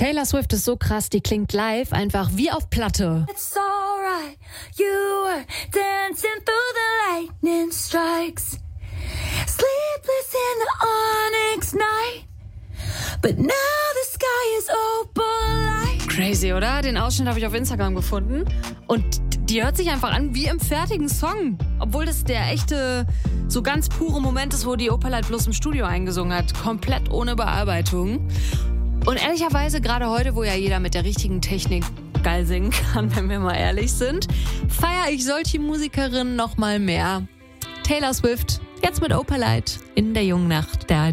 Taylor Swift ist so krass, die klingt live einfach wie auf Platte. It's alright, you were dancing through the lightning strikes, sleepless in the onyx night, but now the sky is opalite. Crazy, oder? Den Ausschnitt habe ich auf Instagram gefunden und die hört sich einfach an wie im fertigen Song. Obwohl das der echte, so ganz pure Moment ist, wo die Opalite bloß im Studio eingesungen hat. Komplett ohne Bearbeitung. Und ehrlicherweise, gerade heute, wo ja jeder mit der richtigen Technik geil singen kann, wenn wir mal ehrlich sind, feiere ich solche Musikerinnen noch mal mehr. Taylor Swift, jetzt mit Opalite in der jungen Nacht der